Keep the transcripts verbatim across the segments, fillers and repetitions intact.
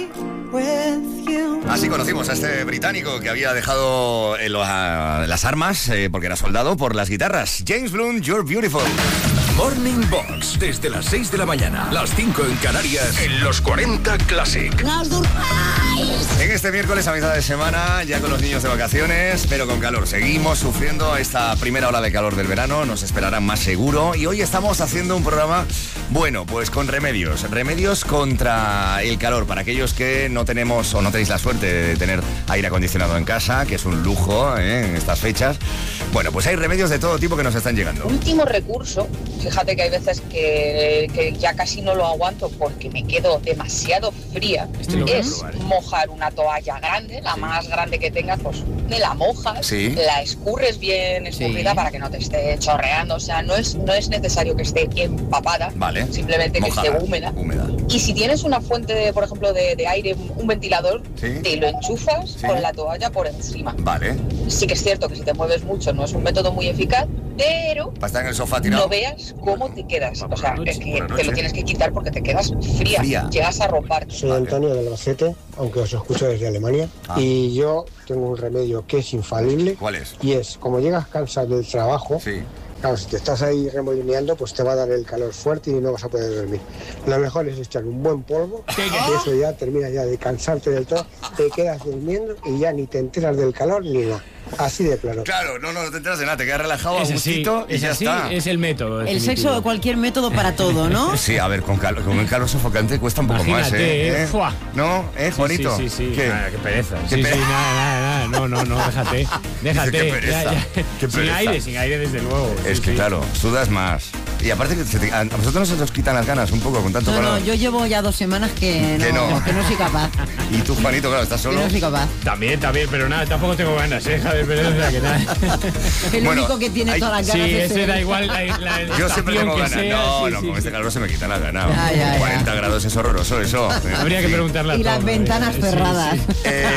Así conocimos a este británico que había dejado eh, lo, a, las armas eh, porque era soldado por las guitarras. James Blunt, You're Beautiful. Morning Box, desde las seis de la mañana, las cinco en Canarias, en los cuarenta Classic. ¡No os durmáis! En este miércoles a mitad de semana, ya con los niños de vacaciones, pero con calor. Seguimos sufriendo esta primera ola de calor del verano, nos esperarán más seguro. Y hoy estamos haciendo un programa, bueno, pues con remedios. Remedios contra el calor, para aquellos que no tenemos o no tenéis la suerte de tener aire acondicionado en casa, que es un lujo ¿eh? en estas fechas. Bueno, pues hay remedios de todo tipo que nos están llegando. Último recurso, fíjate que hay veces que, que ya casi no lo aguanto porque me quedo demasiado fría, este es mojar una toalla grande, la sí. más grande que tengas, pues me la mojas, sí. la escurres bien escurrida sí. para que no te esté chorreando, o sea, no es, no es necesario que esté empapada, vale. simplemente Mojada, que esté húmeda. húmeda. Y si tienes una fuente, de, por ejemplo, de, de aire, un ventilador, ¿sí? te lo enchufas sí. con la toalla por encima. Vale. Sí que es cierto que si te mueves mucho no es un método muy eficaz, pero para estar en el sofá tirado. No veas cómo te quedas, o sea, es que te lo tienes que quitar porque te quedas fría, fría. llegas a romparte. Soy Antonio de Albacete, aunque os escucho desde Alemania, ah. y yo tengo un remedio que es infalible. ¿Cuál es? Y es, como llegas cansado del trabajo, sí. claro, si te estás ahí remolineando, pues te va a dar el calor fuerte y no vas a poder dormir. Lo mejor es echar un buen polvo, y eso ya termina ya de cansarte del todo, te quedas durmiendo y ya ni te enteras del calor ni nada. Así de claro. Claro, no, no, no te enteras de nada, te quedas relajado a gustito sí, y ya así, está. Es el método. El definitivo. Sexo, cualquier método para todo, ¿no? Sí, a ver, con, calor, con un calor sofocante cuesta un poco Imagínate, más, ¿eh? ¿eh? ¿No? ¿Eh, Juanito? Sí, sí, sí. ¿Qué? Nada, qué pereza. ¿Qué sí, pereza? sí, nada, nada, nada. No, no, no, déjate. Déjate. Qué pereza. Ya, ya. Qué sin pereza. aire, sin aire, desde luego. Es sí, que, sí. claro, sudas más. Y aparte, que se te, a vosotros no se os quitan las ganas un poco con tanto no, calor. No, yo llevo ya dos semanas que no, que no. que no soy capaz. Y tú, Juanito, claro, estás solo. Que no soy capaz. También, también, pero nada, tampoco tengo ganas, ¿eh? Javier Pérez, que nada. El bueno, único que tiene hay, todas las ganas. Sí, es ese él. da igual la, la Yo siempre tengo ganas. Sea, no, sí, no, sí, con sí. este calor se me quita la gana. Ya, ya, cuarenta ya. grados es horroroso, eso. Habría que preguntarle a Y todo, las ventanas sí, cerradas. Sí, sí.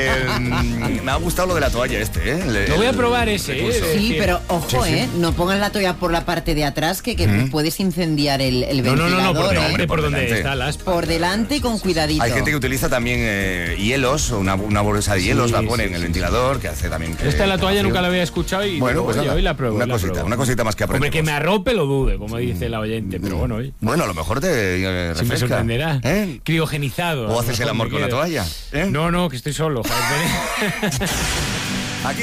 Eh, me ha gustado lo de la toalla este, ¿eh? El, Lo voy a el, probar ese, ¿eh? Sí, pero ojo, sí, sí. ¿eh? No pongas la toalla por la parte de atrás que, que ¿Mm? puedes incendiar el, el no, ventilador. No, no, no, por delante, ¿eh? por, por donde delante. está la aspa. Por delante con cuidadito. Hay gente que utiliza también eh, hielos, una, una bolsa de hielos, sí, la pone sí, en el sí, ventilador, sí. que hace también que... Esta la toalla nunca la había escuchado y bueno, digo, pues oye, nada, hoy la pruebo. Una la cosita, pruebo. una cosita más que aprender. Hombre, que me arrope lo dude, como dice la oyente, pero bueno, oye. Bueno, a lo mejor te eh, refresca. Sí me sorprenderá. ¿Eh? Criogenizado. O haces el amor con la toalla. ¿eh? No, no, que estoy solo, Javier.